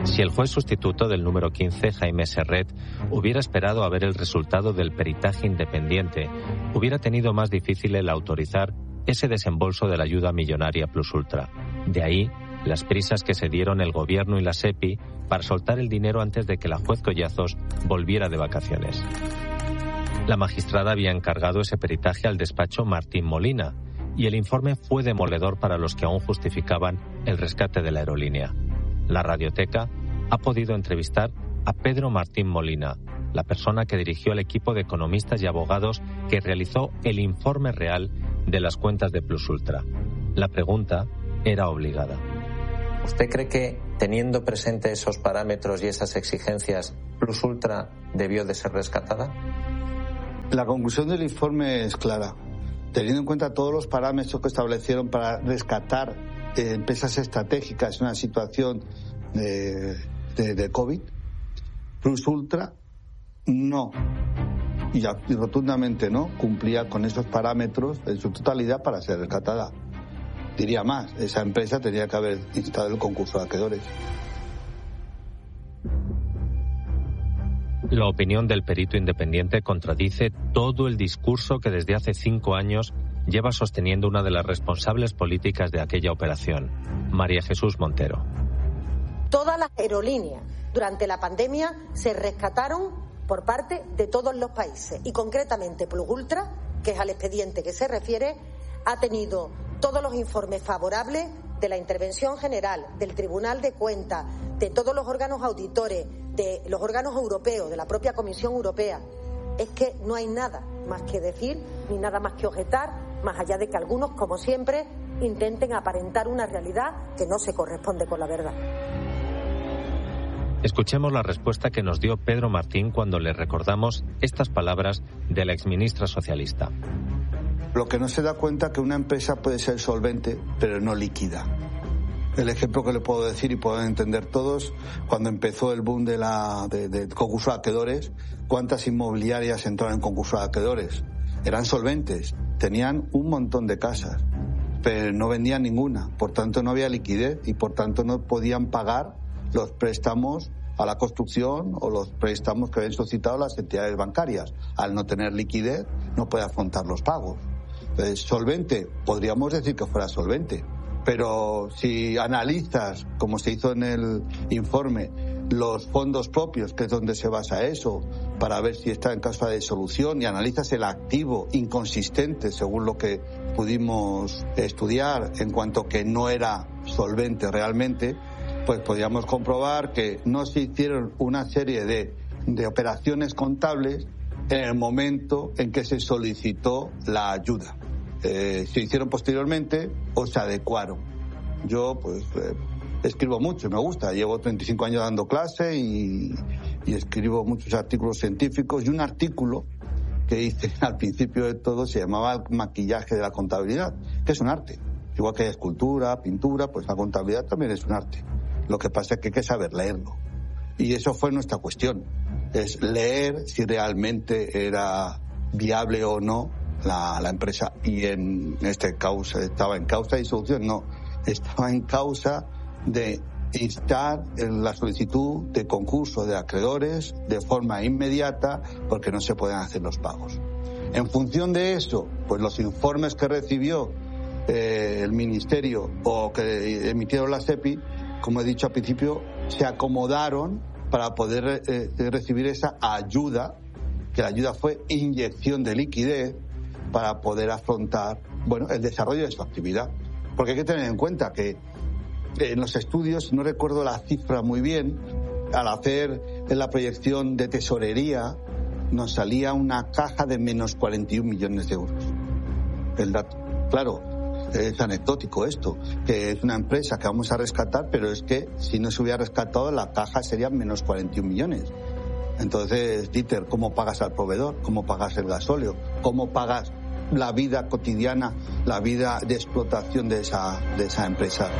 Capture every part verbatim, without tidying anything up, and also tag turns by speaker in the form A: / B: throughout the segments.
A: Si el juez sustituto del número quince, Jaime Serret, hubiera esperado a ver el resultado del peritaje independiente, hubiera tenido más difícil el autorizar ese desembolso de la ayuda millonaria Plus Ultra. De ahí las prisas que se dieron el gobierno y la SEPI para soltar el dinero antes de que la juez Collazos volviera de vacaciones. La magistrada había encargado ese peritaje al despacho Martín Molina y el informe fue demoledor para los que aún justificaban el rescate de la aerolínea. La Radioteca ha podido entrevistar a Pedro Martín Molina, la persona que dirigió el equipo de economistas y abogados que realizó el informe real de las cuentas de Plus Ultra. La pregunta era obligada.
B: ¿Usted cree que, teniendo presente esos parámetros y esas exigencias, Plus Ultra debió de ser rescatada?
C: La conclusión del informe es clara. Teniendo en cuenta todos los parámetros que establecieron para rescatar eh, empresas estratégicas en una situación de, de, de COVID, Plus Ultra no, y, y rotundamente no, cumplía con esos parámetros en su totalidad para ser rescatada. Diría más, esa empresa tenía que haber instado el concurso de acreedores.
A: La opinión del perito independiente contradice todo el discurso que desde hace cinco años lleva sosteniendo una de las responsables políticas de aquella operación, María Jesús Montero.
D: Todas las aerolíneas durante la pandemia se rescataron por parte de todos los países y concretamente Plus Ultra, que es al expediente que se refiere, ha tenido todos los informes favorables de la Intervención General, del Tribunal de Cuentas, de todos los órganos auditores, de los órganos europeos, de la propia Comisión Europea. Es que no hay nada más que decir ni nada más que objetar, más allá de que algunos, como siempre, intenten aparentar una realidad que no se corresponde con la verdad.
A: Escuchemos la respuesta que nos dio Pedro Martín cuando le recordamos estas palabras de la exministra socialista.
C: Lo que no se da cuenta es que una empresa puede ser solvente, pero no líquida. El ejemplo que le puedo decir y pueden entender todos, cuando empezó el boom de la de, de concurso de acreedores, ¿cuántas inmobiliarias entraron en concurso de acreedores? Eran solventes, tenían un montón de casas, pero no vendían ninguna, por tanto no había liquidez y por tanto no podían pagar los préstamos a la construcción o los préstamos que habían solicitado las entidades bancarias. Al no tener liquidez no puede afrontar los pagos. Entonces, solvente, podríamos decir que fuera solvente, pero si analizas, como se hizo en el informe, los fondos propios, que es donde se basa eso, para ver si está en caso de disolución, y analizas el activo inconsistente, según lo que pudimos estudiar, en cuanto que no era solvente realmente, pues podríamos comprobar que no se hicieron una serie de, de operaciones contables en el momento en que se solicitó la ayuda. Eh, se hicieron posteriormente o se adecuaron. Yo pues eh, escribo mucho, me gusta, llevo treinta y cinco años dando clase y, y escribo muchos artículos científicos, y un artículo que hice al principio de todo se llamaba el maquillaje de la contabilidad, que es un arte. Igual que hay escultura, pintura, pues la contabilidad también es un arte. Lo que pasa es que hay que saber leerlo. Y eso fue nuestra cuestión, es leer si realmente era viable o no la, la empresa. Y en este causa, estaba en causa de disolución, no, estaba en causa de instar en la solicitud de concurso de acreedores de forma inmediata porque no se pueden hacer los pagos. En función de eso, pues los informes que recibió eh, el Ministerio o que emitieron la SEPI, como he dicho al principio, se acomodaron para poder eh, recibir esa ayuda, que la ayuda fue inyección de liquidez para poder afrontar, bueno, el desarrollo de su actividad. Porque hay que tener en cuenta que en los estudios, no recuerdo la cifra muy bien, al hacer la proyección de tesorería nos salía una caja de menos cuarenta y un millones de euros. El dato, claro, es anecdótico esto, que es una empresa que vamos a rescatar, pero es que si no se hubiera rescatado la caja serían menos cuarenta y un millones. Entonces, Dieter, ¿cómo pagas al proveedor? ¿Cómo pagas el gasóleo? ¿Cómo pagas la vida cotidiana, la vida de explotación de esa, de esa empresa?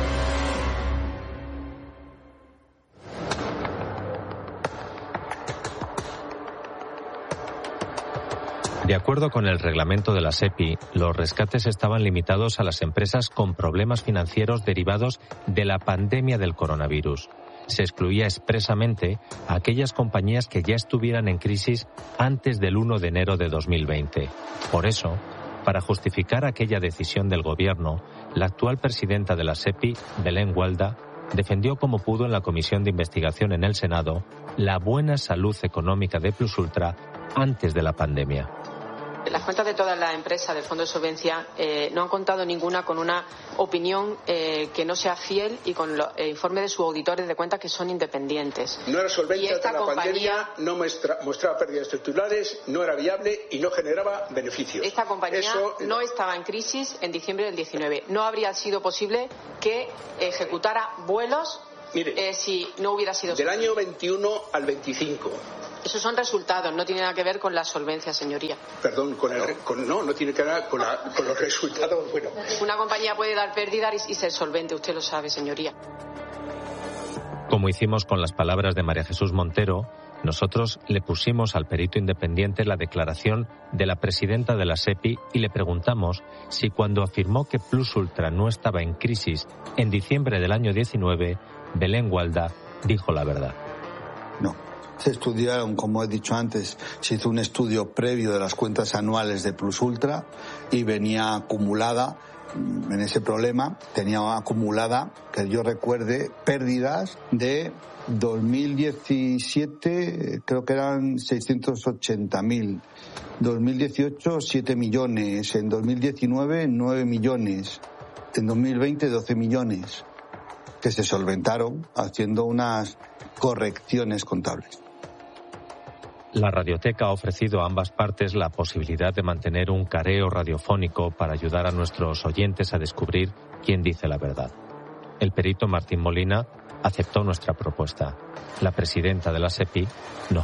A: De acuerdo con el reglamento de la SEPI, los rescates estaban limitados a las empresas con problemas financieros derivados de la pandemia del coronavirus. se excluía expresamente a aquellas compañías que ya estuvieran en crisis antes del uno de enero de dos mil veinte. Por eso, para justificar aquella decisión del Gobierno, la actual presidenta de la SEPI, Belén Gualda, defendió como pudo en la Comisión de Investigación en el Senado la buena salud económica de Plusultra antes de la pandemia.
E: Las cuentas de todas las empresas del Fondo de Solvencia eh, no han contado ninguna con una opinión eh, que no sea fiel y con los eh, informes de sus auditores de cuentas que son independientes.
F: No era solvente hasta la
E: compañía,
F: pandemia, no muestra, mostraba pérdidas estructurales, no era viable y no generaba beneficios.
E: Esta compañía
F: Eso,
E: no estaba en crisis en diciembre del diecinueve. No habría sido posible que ejecutara vuelos
F: Mire,
E: eh, si no hubiera sido
F: del
E: posible.
F: año veintiuno al veinticinco.
E: Esos son resultados, no tiene nada que ver con la solvencia, señoría.
F: Perdón, con el, con, no, no tiene que ver con, la, con los resultados. Bueno.
E: Una compañía puede dar pérdidas y, y ser solvente, usted lo sabe, señoría.
A: Como hicimos con las palabras de María Jesús Montero, nosotros le pusimos al perito independiente la declaración de la presidenta de la SEPI y le preguntamos si cuando afirmó que Plusultra no estaba en crisis en diciembre del año diecinueve, Belén Gualda dijo la verdad.
C: No. Se estudiaron, como he dicho antes, se hizo un estudio previo de las cuentas anuales de Plusultra y venía acumulada en ese problema, tenía acumulada, que yo recuerde, pérdidas de dos mil diecisiete, creo que eran seiscientos ochenta mil, dos mil dieciocho siete millones, en dos mil diecinueve nueve millones, en dos mil veinte doce millones, que se solventaron haciendo unas correcciones contables.
A: La Radioteca ha ofrecido a ambas partes la posibilidad de mantener un careo radiofónico para ayudar a nuestros oyentes a descubrir quién dice la verdad. El perito Martín Molina aceptó nuestra propuesta. La presidenta de la SEPI, no.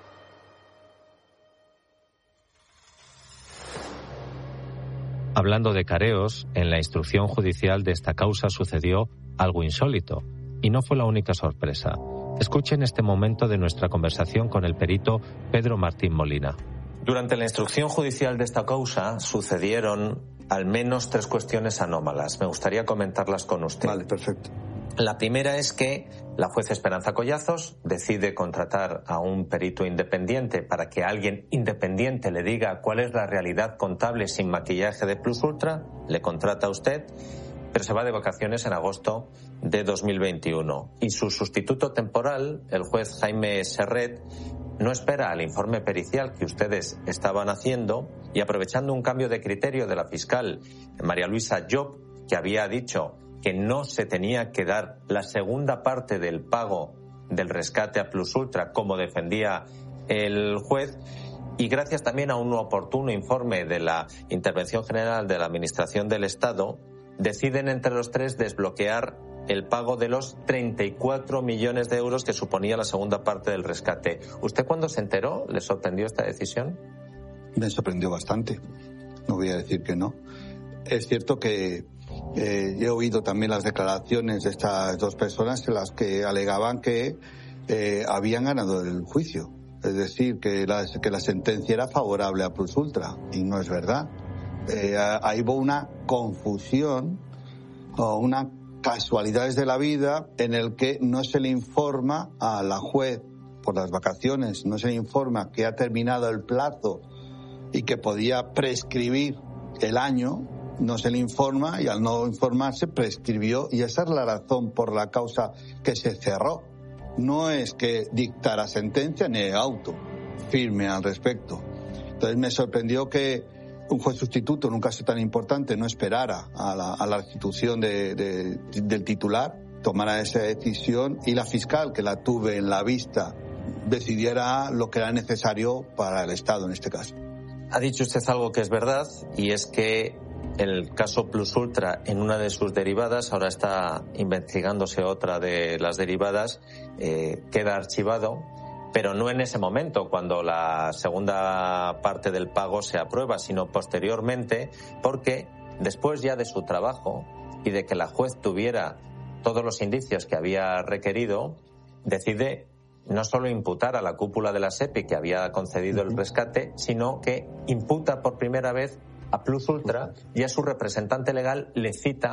A: Hablando de careos, en la instrucción judicial de esta causa sucedió algo insólito, y no fue la única sorpresa. Escuchen este momento de nuestra conversación con el perito Pedro Martín Molina.
B: Durante la instrucción judicial de esta causa sucedieron al menos tres cuestiones anómalas. Me gustaría comentarlas con usted.
C: Vale, perfecto.
B: La primera es que la juez Esperanza Collazos decide contratar a un perito independiente para que alguien independiente le diga cuál es la realidad contable sin maquillaje de Plusultra. Le contrata a usted, pero se va de vacaciones en agosto de dos mil veintiuno. Y su sustituto temporal, el juez Jaime Serret, no espera al informe pericial que ustedes estaban haciendo y, aprovechando un cambio de criterio de la fiscal María Luisa Job, que había dicho que no se tenía que dar la segunda parte del pago del rescate a Plusultra, como defendía el juez, y gracias también a un oportuno informe de la Intervención General de la Administración del Estado, deciden entre los tres desbloquear el pago de los treinta y cuatro millones de euros que suponía la segunda parte del rescate. ¿Usted cuando se enteró le sorprendió esta decisión?
C: Me sorprendió bastante, no voy a decir que no. Es cierto que eh, he oído también las declaraciones de estas dos personas en las que alegaban que eh, habían ganado el juicio. Es decir, que la, que la sentencia era favorable a Plusultra, y no es verdad. Eh, ahí hubo una confusión o una casualidades de la vida en el que no se le informa a la juez por las vacaciones, no se le informa que ha terminado el plazo y que podía prescribir el año, no se le informa, y al no informarse prescribió, y esa es la razón por la causa que se cerró. No es que dictara sentencia ni auto firme al respecto. Entonces me sorprendió que un juez sustituto en un caso tan importante no esperara a la, a la restitución de, de, del titular, tomara esa decisión, y la fiscal, que la tuve en la vista, decidiera lo que era necesario para el Estado en este caso.
B: Ha dicho usted algo que es verdad, y es que el caso Plusultra, en una de sus derivadas, ahora está investigándose otra de las derivadas, eh, queda archivado, pero no en ese momento, cuando la segunda parte del pago se aprueba, sino posteriormente, porque después ya de su trabajo y de que la juez tuviera todos los indicios que había requerido, decide no solo imputar a la cúpula de la SEPI, que había concedido el rescate, sino que imputa por primera vez a Plusultra, y a su representante legal le cita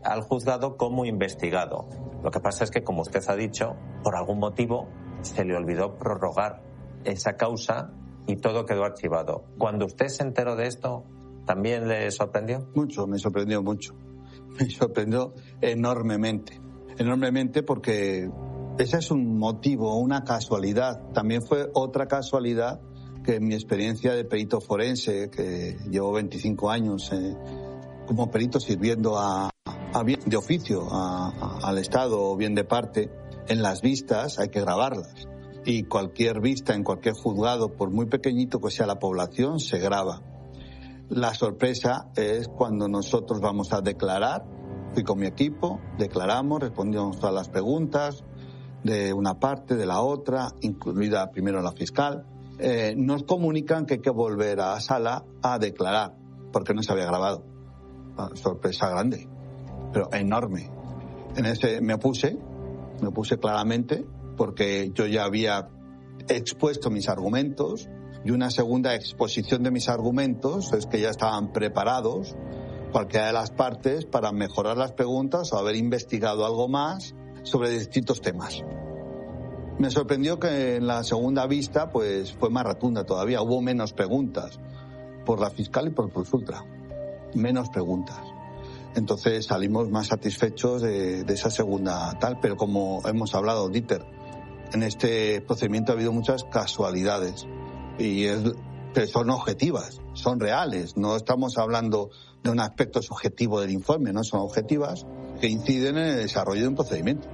B: al juzgado como investigado. Lo que pasa es que, como usted ha dicho, por algún motivo se le olvidó prorrogar esa causa y todo quedó archivado. Cuando usted se enteró de esto, ¿también le sorprendió?
C: Mucho, me sorprendió mucho. Me sorprendió enormemente. Enormemente porque ese es un motivo, una casualidad. También fue otra casualidad que en mi experiencia de perito forense, que llevo veinticinco años eh, como perito sirviendo a, a bien de oficio a, a, al Estado o bien de parte, en las vistas hay que grabarlas. Y cualquier vista en cualquier juzgado, por muy pequeñito que sea la población, se graba. La sorpresa es cuando nosotros vamos a declarar. Fui con mi equipo, declaramos, respondimos todas las preguntas de una parte, de la otra, incluida primero la fiscal. Eh, nos comunican que hay que volver a la sala a declarar, porque no se había grabado. Una sorpresa grande, pero enorme. En ese me opuse, me opuse claramente, porque yo ya había expuesto mis argumentos, y una segunda exposición de mis argumentos es que ya estaban preparados cualquiera de las partes para mejorar las preguntas o haber investigado algo más sobre distintos temas. Me sorprendió que en la segunda vista pues fue más rotunda todavía, hubo menos preguntas por la fiscal y por Plusultra, menos preguntas. Entonces salimos más satisfechos de, de esa segunda tal, pero como hemos hablado, Dieter, en este procedimiento ha habido muchas casualidades y es, que son objetivas, son reales, no estamos hablando de un aspecto subjetivo del informe, no son objetivas que inciden en el desarrollo de un procedimiento.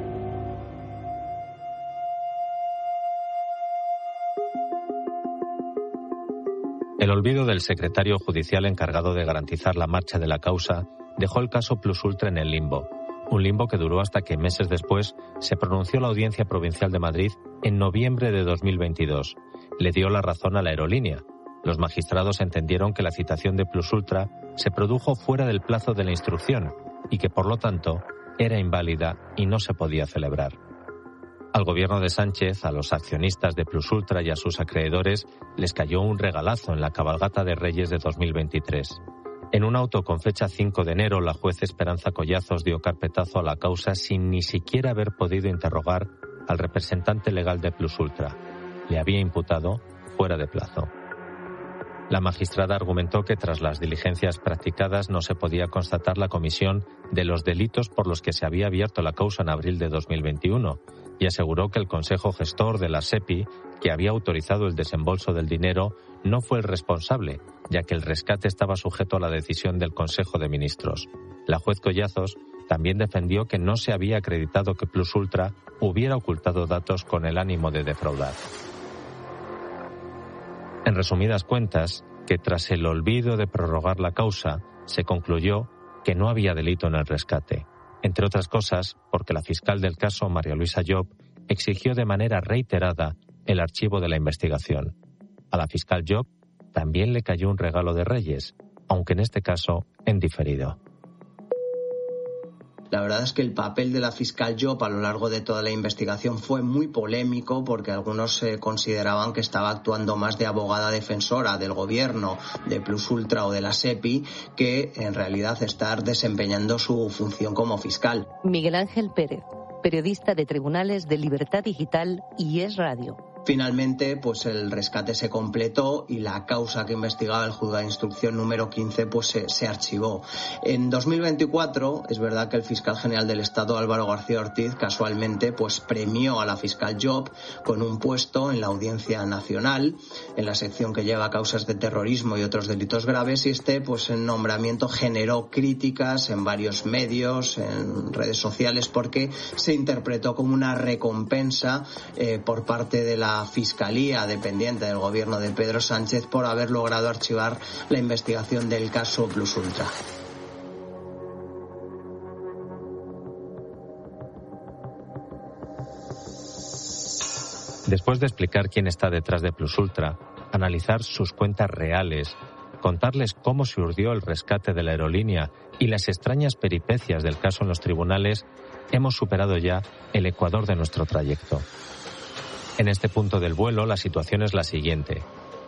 A: El olvido del secretario judicial encargado de garantizar la marcha de la causa dejó el caso Plusultra en el limbo. Un limbo que duró hasta que meses después se pronunció la Audiencia Provincial de Madrid en noviembre de dos mil veintidós. Le dio la razón a la aerolínea. Los magistrados entendieron que la citación de Plusultra se produjo fuera del plazo de la instrucción y que, por lo tanto, era inválida y no se podía celebrar. Al gobierno de Sánchez, a los accionistas de Plusultra y a sus acreedores les cayó un regalazo en la cabalgata de Reyes de dos mil veintitrés. En un auto con fecha cinco de enero, la juez Esperanza Collazos dio carpetazo a la causa sin ni siquiera haber podido interrogar al representante legal de Plusultra. Le había imputado fuera de plazo. La magistrada argumentó que tras las diligencias practicadas no se podía constatar la comisión de los delitos por los que se había abierto la causa en abril de dos mil veintiuno y aseguró que el Consejo Gestor de la SEPI, que había autorizado el desembolso del dinero, no fue el responsable, ya que el rescate estaba sujeto a la decisión del Consejo de Ministros. La juez Collazos también defendió que no se había acreditado que Plusultra hubiera ocultado datos con el ánimo de defraudar. En resumidas cuentas, que tras el olvido de prorrogar la causa, se concluyó que no había delito en el rescate. Entre otras cosas, porque la fiscal del caso, María Luisa Llop, exigió de manera reiterada el archivo de la investigación. A la fiscal Llop también le cayó un regalo de Reyes, aunque en este caso en diferido.
G: La verdad es que el papel de la fiscal Llop a lo largo de toda la investigación fue muy polémico porque algunos eh, consideraban que estaba actuando más de abogada defensora del gobierno, de Plusultra o de la SEPI, que en realidad estar desempeñando su función como fiscal.
H: Miguel Ángel Pérez, periodista de Tribunales de Libertad Digital y Es Radio.
G: Finalmente, pues el rescate se completó y la causa que investigaba el juzgado de instrucción número quince pues se, se archivó. En dos mil veinticuatro es verdad que el fiscal general del Estado, Álvaro García Ortiz, casualmente pues premió a la fiscal Llop con un puesto en la Audiencia Nacional, en la sección que lleva causas de terrorismo y otros delitos graves, y este pues el nombramiento generó críticas en varios medios, en redes sociales, porque se interpretó como una recompensa eh, por parte de la Fiscalía dependiente del gobierno de Pedro Sánchez por haber logrado archivar la investigación del caso Plusultra.
A: Después de explicar quién está detrás de Plusultra, analizar sus cuentas reales, contarles cómo se urdió el rescate de la aerolínea y las extrañas peripecias del caso en los tribunales, hemos superado ya el ecuador de nuestro trayecto. En este punto del vuelo, la situación es la siguiente.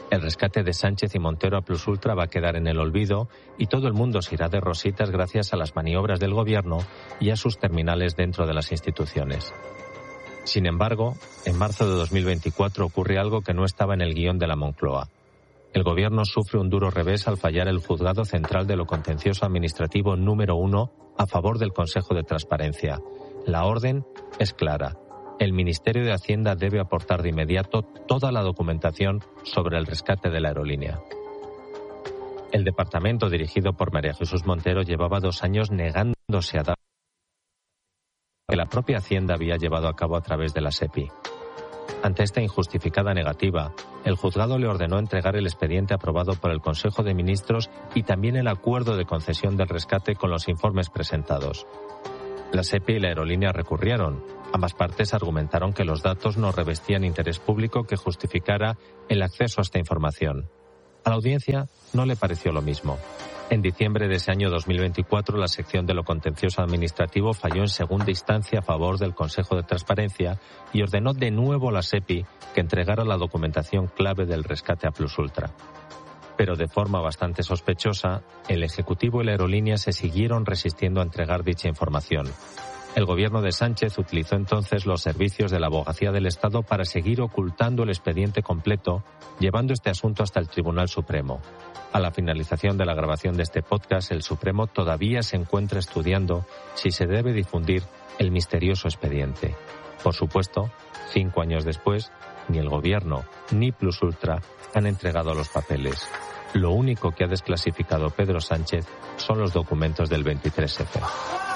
A: El rescate de Sánchez y Montero a Plus Ultra va a quedar en el olvido y todo el mundo se irá de rositas gracias a las maniobras del gobierno y a sus terminales dentro de las instituciones. Sin embargo, en marzo de dos mil veinticuatro ocurre algo que no estaba en el guión de la Moncloa. El gobierno sufre un duro revés al fallar el Juzgado Central de lo Contencioso Administrativo número uno a favor del Consejo de Transparencia. La orden es clara. El Ministerio de Hacienda debe aportar de inmediato toda la documentación sobre el rescate de la aerolínea. El departamento dirigido por María Jesús Montero llevaba dos años negándose a dar que la propia Hacienda había llevado a cabo a través de la SEPI. Ante esta injustificada negativa, el juzgado le ordenó entregar el expediente aprobado por el Consejo de Ministros y también el acuerdo de concesión del rescate con los informes presentados. La SEPI y la aerolínea recurrieron. Ambas partes argumentaron que los datos no revestían interés público que justificara el acceso a esta información. A la audiencia no le pareció lo mismo. En diciembre de ese año dos mil veinticuatro, la sección de lo contencioso administrativo falló en segunda instancia a favor del Consejo de Transparencia y ordenó de nuevo a la SEPI que entregara la documentación clave del rescate a Plus Ultra. Pero de forma bastante sospechosa, el Ejecutivo y la aerolínea se siguieron resistiendo a entregar dicha información. El gobierno de Sánchez utilizó entonces los servicios de la Abogacía del Estado para seguir ocultando el expediente completo, llevando este asunto hasta el Tribunal Supremo. A la finalización de la grabación de este podcast, el Supremo todavía se encuentra estudiando si se debe difundir el misterioso expediente. Por supuesto, cinco años después, ni el gobierno ni Plus Ultra han entregado los papeles. Lo único que ha desclasificado Pedro Sánchez son los documentos del veintitrés efe.